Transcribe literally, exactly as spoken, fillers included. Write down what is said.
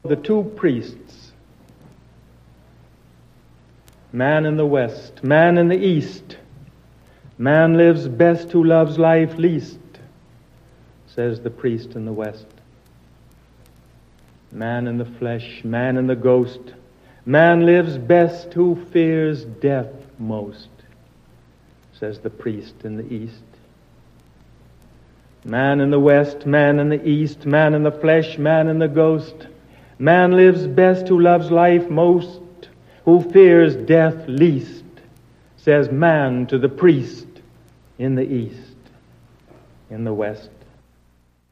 The two priests, man in the west, man in the east. Man lives best who loves life least, says the priest in the west. Man in the flesh, man in the ghost. Man lives best who fears death most, says the priest in the east. Man in the west, man in the east, man in the flesh, man in the ghost. Man lives best who loves life most, who fears death least, says man to the priest in the east, in the west.